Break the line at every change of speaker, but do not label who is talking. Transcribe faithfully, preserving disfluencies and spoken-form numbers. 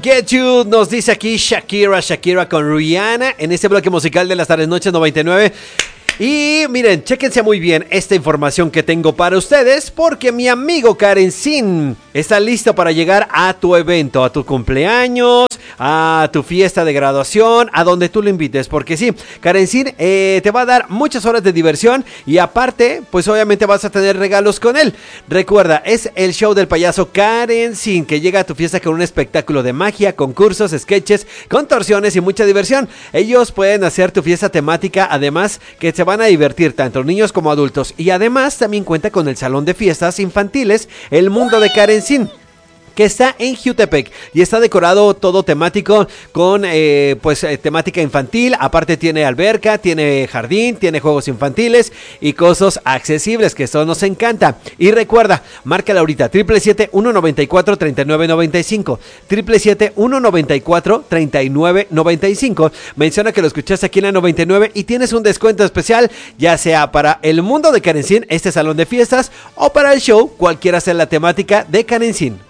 Get You, nos dice aquí Shakira, Shakira con Rihanna en este bloque musical de las tardes noches noventa y nueve. Y miren, chéquense muy bien esta información que tengo para ustedes, porque mi amigo Karencín está listo para llegar a tu evento, a tu cumpleaños, a tu fiesta de graduación, a donde tú lo invites, porque sí, Karencín eh, te va a dar muchas horas de diversión y aparte, pues obviamente vas a tener regalos con él. Recuerda, es el show del payaso Karencín, que llega a tu fiesta con un espectáculo de magia, concursos, sketches, contorsiones y mucha diversión. Ellos pueden hacer tu fiesta temática, además que se van a divertir tanto niños como adultos, y además también cuenta con el salón de fiestas infantiles El Mundo de Karencín, que está en Jutepec y está decorado todo temático con eh, pues eh, temática infantil. Aparte tiene alberca, tiene jardín, tiene juegos infantiles y cosas accesibles, que eso nos encanta. Y recuerda, márcala ahorita, siete siete siete, uno nueve cuatro, tres nueve nueve cinco, siete siete siete, uno nueve cuatro, tres nueve nueve cinco. Menciona que lo escuchaste aquí en la noventa y nueve y tienes un descuento especial, ya sea para El Mundo de Karencín, este salón de fiestas, o para el show, cualquiera sea la temática de Karencín.